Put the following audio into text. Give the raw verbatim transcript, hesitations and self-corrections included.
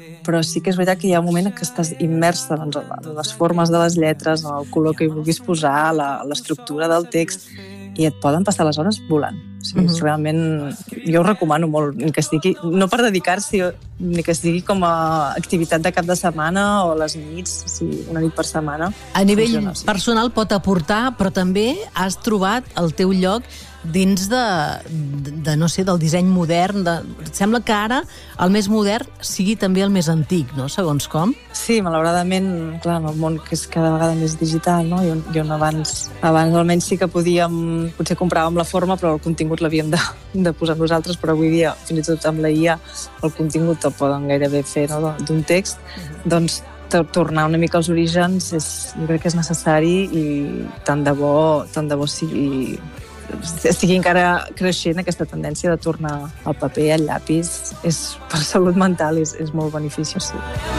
però sí que és veritat que hi ha un moment en què estàs immersa doncs, en les formes de les lletres, en el color que hi vulguis posar, l'estructura del text, i et poden passar les hores volant. O sigui, uh-huh. realment, jo ho recomano molt, ni que estigui, no per dedicar-s'hi, ni que estigui com a activitat de cap de setmana o les nits, o sigui, una nit per setmana. A nivell funciona, sí. personal pot aportar, però també has trobat el teu lloc dins de, de, de no sé, del disseny modern. De... Sembla que ara el més modern sigui també el més antic, no? Segons com. Sí, malauradament, clar, en el món que és cada vegada més digital, no? I on, i on abans, abans almenys sí que podíem, potser compràvem la forma, però el contingut l'havíem de, de posar nosaltres, però avui dia, fins i tot amb la I A, el contingut el poden gairebé fer, no? d'un text, uh-huh. doncs tornar una mica als orígens és, jo crec que és necessari i tant de bo, tant de bo sigui estigui encara creixent aquesta tendència de tornar al paper, al llapis. És, per salut mental és, és molt beneficiós, sí.